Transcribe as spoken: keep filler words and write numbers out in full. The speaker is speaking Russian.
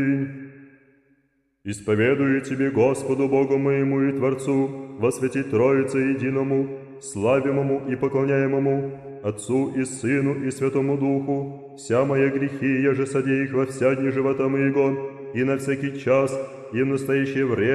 Исповедую Тебе, Господу Богу моему и Творцу, во святи Троице единому, славимому и поклоняемому, Отцу и Сыну и Святому Духу, вся мои грехи, еже содеях во вся дни живота моего, и на всякий час, и в настоящее время,